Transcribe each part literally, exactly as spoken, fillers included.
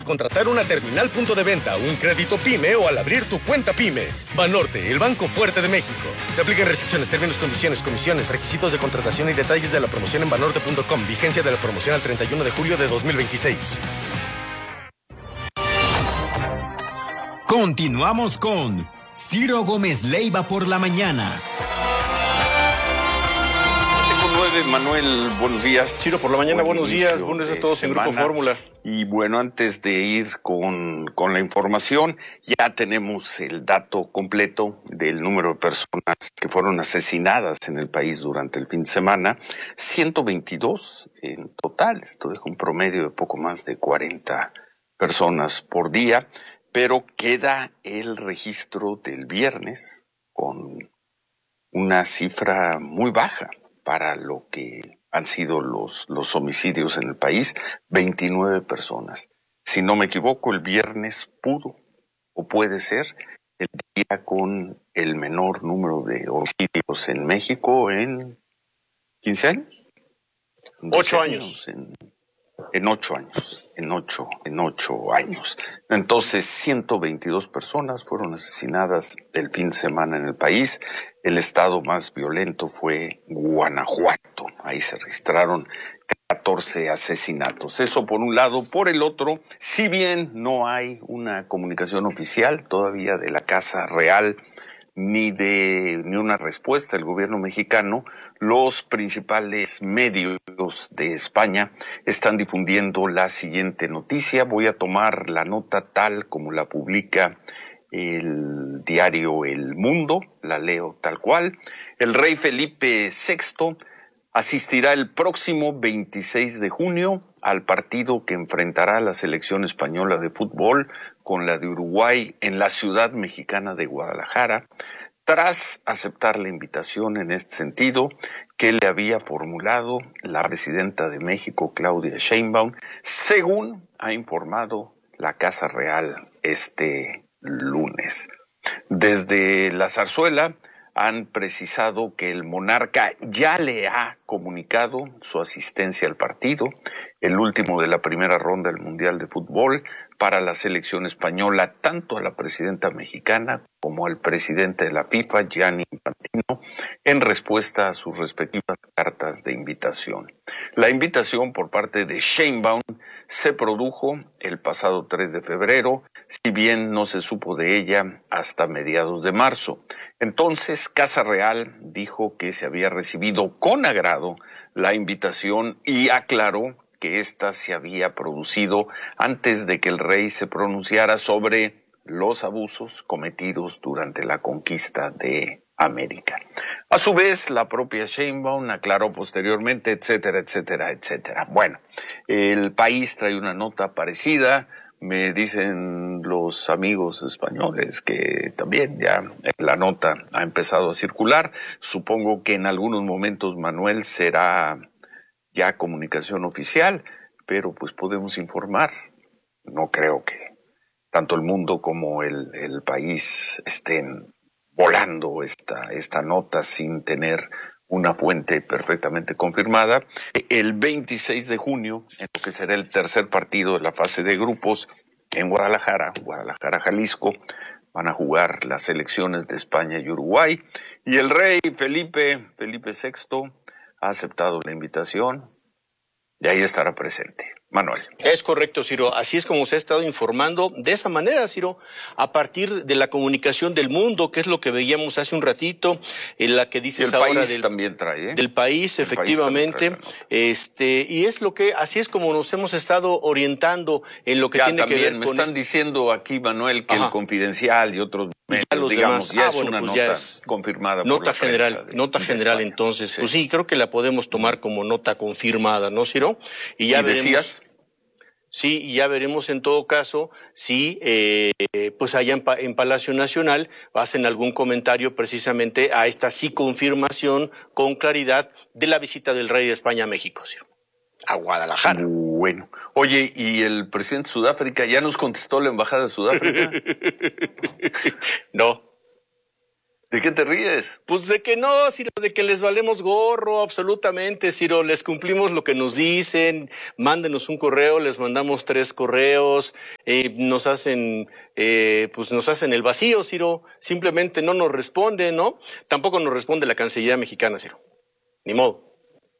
contratar una terminal punto de venta, un crédito PYME o al abrir tu cuenta PYME. Banorte, el banco fuerte de México. Te aplican restricciones, términos, condiciones, comisiones, requisitos de contratación y detalles de la promoción en banorte punto com. Vigencia de la promoción al treinta y uno de julio de dos mil veintiséis. Continuamos con Ciro Gómez Leiva por la mañana. Manuel, buenos días. Ciro, por la mañana, Buen buenos días. Buenos días a todos en Grupo Fórmula. Y bueno, antes de ir con, con la información, ya tenemos el dato completo del número de personas que fueron asesinadas en el país durante el fin de semana. ciento veintidós en total. Esto deja un promedio de poco más de cuarenta personas por día. Pero queda el registro del viernes con una cifra muy baja para lo que han sido los, los homicidios en el país, veintinueve personas. Si no me equivoco, el viernes pudo o puede ser el día con el menor número de homicidios en México en quince años. Ocho años. En, en ocho años, en ocho, en ocho años. Entonces, ciento veintidós personas fueron asesinadas el fin de semana en el país. El estado más violento fue Guanajuato. Ahí se registraron catorce asesinatos. Eso por un lado. Por el otro, si bien no hay una comunicación oficial todavía de la Casa Real ni de ni una respuesta del gobierno mexicano, los principales medios de España están difundiendo la siguiente noticia. Voy a tomar la nota tal como la publica el diario El Mundo, la leo tal cual. El rey Felipe sexto asistirá el próximo veintiséis de junio al partido que enfrentará a la selección española de fútbol con la de Uruguay en la ciudad mexicana de Guadalajara, tras aceptar la invitación en este sentido que le había formulado la presidenta de México, Claudia Sheinbaum, según ha informado la Casa Real este lunes. Desde la zarzuela han precisado que el monarca ya le ha comunicado su asistencia al partido, el último de la primera ronda del Mundial de Fútbol, para la selección española, tanto a la presidenta mexicana como al presidente de la FIFA, Gianni Infantino, en respuesta a sus respectivas cartas de invitación. La invitación por parte de Sheinbaum se produjo el pasado tres de febrero, si bien no se supo de ella hasta mediados de marzo. Entonces, Casa Real dijo que se había recibido con agrado la invitación y aclaró que ésta se había producido antes de que el rey se pronunciara sobre los abusos cometidos durante la conquista de América. A su vez, la propia Sheinbaum aclaró posteriormente, etcétera, etcétera, etcétera. Bueno, el país trae una nota parecida. Me dicen los amigos españoles que también ya la nota ha empezado a circular. Supongo que en algunos momentos, Manuel, será ya comunicación oficial, pero pues podemos informar. No creo que tanto el mundo como el, el país estén volando esta, esta nota sin tener una fuente perfectamente confirmada. El veintiséis de junio, en lo que será el tercer partido de la fase de grupos en Guadalajara, Guadalajara, Jalisco, van a jugar las selecciones de España y Uruguay. Y el rey Felipe, Felipe sexto, ha aceptado la invitación y ahí estará presente. Manuel. Es correcto, Ciro. Así es como se ha estado informando de esa manera, Ciro, a partir de la comunicación del mundo, que es lo que veíamos hace un ratito, en la que dices el ahora país del, también trae, ¿eh? del país, el efectivamente. País este, y es lo que, así es como nos hemos estado orientando en lo que ya, tiene también, que ver me con están este... diciendo aquí, Manuel, que Ajá. el Confidencial y otros medios, ya los digamos, demás. ya ah, es bueno, una pues nota ya es confirmada nota por la general, prensa de, nota de general, España. entonces, sí. pues sí, creo que la podemos tomar como nota confirmada, ¿no, Ciro? Y ya ¿Y veremos. decías? Sí, y ya veremos en todo caso si, eh, pues allá en, en Palacio Nacional hacen algún comentario precisamente a esta sí confirmación con claridad de la visita del rey de España a México, Ciro, a Guadalajara. Bueno, oye, ¿y el presidente de Sudáfrica ya nos contestó la embajada de Sudáfrica? No. ¿De qué te ríes? Pues de que no, Ciro, de que les valemos gorro, absolutamente, Ciro, les cumplimos lo que nos dicen, mándenos un correo, les mandamos tres correos, eh, nos hacen, eh, pues nos hacen el vacío, Ciro, simplemente no nos responden, ¿no? Tampoco nos responde la Cancillería mexicana, Ciro, ni modo.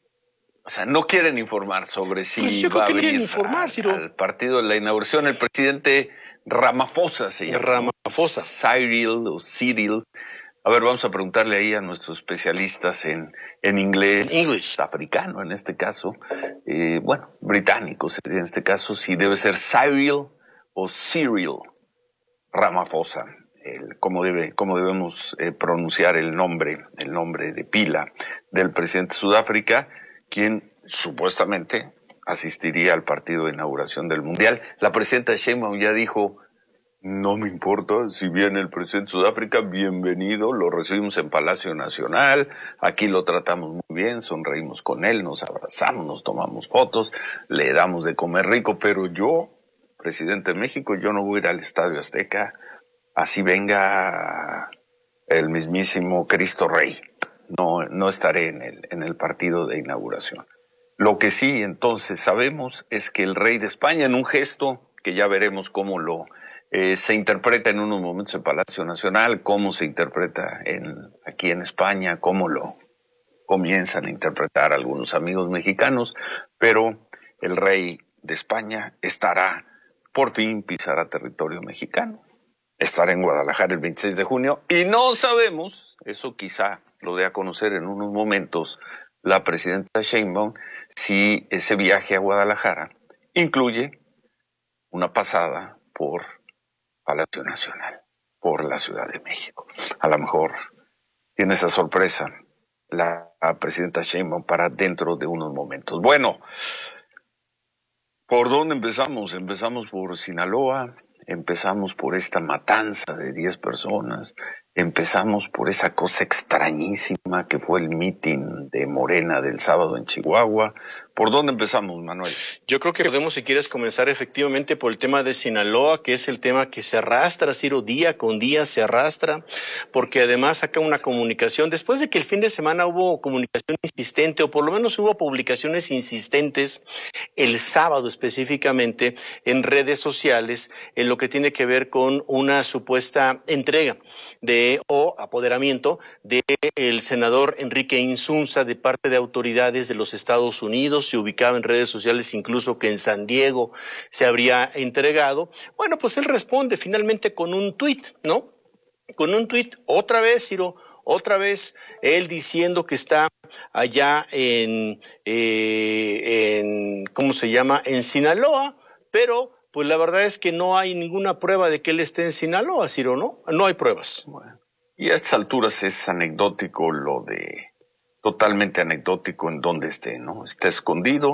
O sea, no quieren informar sobre si pues yo va creo que a venir informar, a, Ciro. al partido de la inauguración el presidente Ramaphosa se llama. Ramaphosa. Cyril o Cyril. A ver, vamos a preguntarle ahí a nuestros especialistas en, en inglés, English. africano en este caso, eh, bueno, británico sería en este caso, si debe ser Cyril o Cyril Ramaphosa, el, cómo, debe, cómo debemos eh, pronunciar el nombre, el nombre de pila del presidente de Sudáfrica, quien supuestamente asistiría al partido de inauguración del Mundial. La presidenta Sheinbaum ya dijo: no me importa, si viene el presidente de Sudáfrica, bienvenido, lo recibimos en Palacio Nacional, aquí lo tratamos muy bien, sonreímos con él, nos abrazamos, nos tomamos fotos, le damos de comer rico, pero yo, presidente de México, yo no voy a ir al Estadio Azteca, así venga el mismísimo Cristo Rey, no, no estaré en el, en el partido de inauguración. Lo que sí entonces sabemos es que el rey de España, en un gesto que ya veremos cómo lo Eh, se interpreta en unos momentos en Palacio Nacional, cómo se interpreta en, aquí en España, cómo lo comienzan a interpretar algunos amigos mexicanos, pero el rey de España estará, por fin pisará territorio mexicano, estará en Guadalajara el veintiséis de junio y no sabemos, eso quizá lo dé a conocer en unos momentos la presidenta Sheinbaum, si ese viaje a Guadalajara incluye una pasada por Palacio Nacional, por la Ciudad de México. A lo mejor tiene esa sorpresa la presidenta Sheinbaum para dentro de unos momentos. Bueno, ¿por dónde empezamos? Empezamos por Sinaloa, empezamos por esta matanza de diez personas, empezamos por esa cosa extrañísima que fue el mitin de Morena del sábado en Chihuahua. ¿Por dónde empezamos, Manuel? Yo creo que podemos, si quieres, comenzar efectivamente por el tema de Sinaloa, que es el tema que se arrastra, Ciro, día con día se arrastra, porque además saca una comunicación, después de que el fin de semana hubo comunicación insistente, o por lo menos hubo publicaciones insistentes, el sábado específicamente, en redes sociales, en lo que tiene que ver con una supuesta entrega de o apoderamiento de el senador Enrique Insunza de parte de autoridades de los Estados Unidos. Se ubicaba en redes sociales incluso que en San Diego se habría entregado. Bueno, pues él responde finalmente con un tuit, ¿no? Con un tuit, otra vez, Ciro, otra vez él diciendo que está allá en, eh, en ¿cómo se llama? En Sinaloa, pero pues la verdad es que no hay ninguna prueba de que él esté en Sinaloa, Ciro, ¿no? No hay pruebas. Bueno, y a estas alturas es anecdótico lo de... totalmente anecdótico en donde esté, ¿no? Está escondido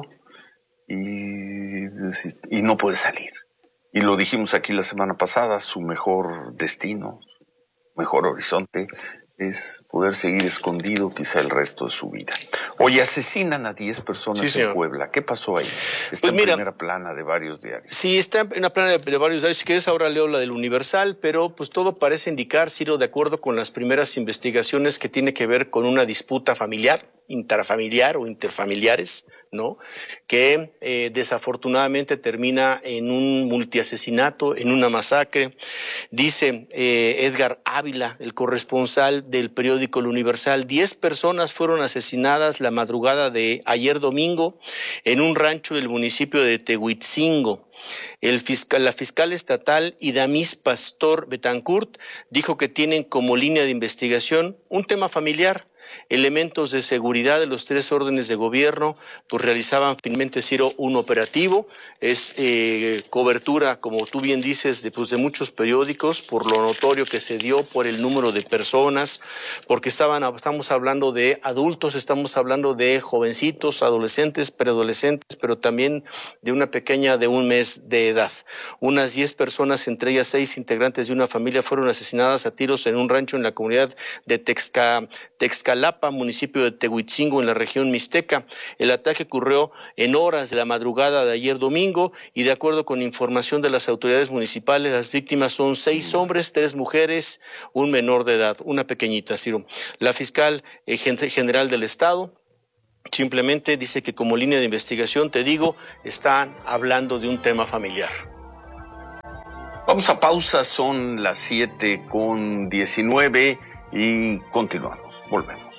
y, y no puede salir. Y lo dijimos aquí la semana pasada, su mejor destino, su mejor horizonte es poder seguir escondido quizá el resto de su vida. Hoy asesinan a diez personas sí, en Puebla. ¿Qué pasó ahí? Está pues en mira, primera plana de varios diarios. Sí, está en la plana de, de varios diarios. Si quieres ahora leo la del Universal, pero pues todo parece indicar, Ciro, de acuerdo con las primeras investigaciones, que tiene que ver con una disputa familiar, intrafamiliar o interfamiliares, ¿no? Que eh, desafortunadamente termina en un multiasesinato, en una masacre. Dice eh, Edgar Ávila, el corresponsal del periódico El Universal, diez personas fueron asesinadas la madrugada de ayer domingo en un rancho del municipio de Tehuitzingo. El fiscal, la fiscal estatal Idamis Pastor Betancourt dijo que tienen como línea de investigación un tema familiar. Elementos de seguridad de los tres órdenes de gobierno pues realizaban finalmente, Ciro, un operativo. Es eh, cobertura, como tú bien dices, de, pues, de muchos periódicos, por lo notorio que se dio, por el número de personas, porque estaban, estamos hablando de adultos, estamos hablando de jovencitos, adolescentes, preadolescentes, pero también de una pequeña de un mes de edad. Unas diez personas, entre ellas seis integrantes de una familia, fueron asesinadas a tiros en un rancho en la comunidad de Texca, Texca Calapa, municipio de Tehuitzingo, en la región mixteca. El ataque ocurrió en horas de la madrugada de ayer domingo y de acuerdo con información de las autoridades municipales, las víctimas son seis hombres, tres mujeres, un menor de edad, una pequeñita, Ciro. La fiscal eh, general del Estado simplemente dice que como línea de investigación, te digo, están hablando de un tema familiar. Vamos a pausa, son las siete con diecinueve y continuamos, volvemos.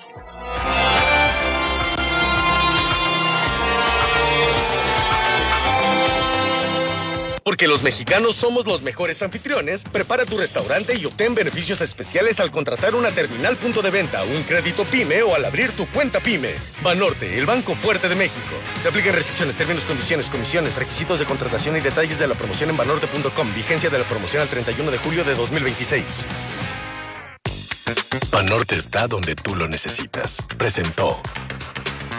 Porque los mexicanos somos los mejores anfitriones, prepara tu restaurante y obtén beneficios especiales al contratar una terminal punto de venta, un crédito PYME o al abrir tu cuenta PYME. Banorte, el banco fuerte de México. Te aplican restricciones, términos, condiciones, comisiones, requisitos de contratación y detalles de la promoción en banorte punto com. Vigencia de la promoción al treinta y uno de julio de dos mil veintiséis. Banorte está donde tú lo necesitas. Presentó.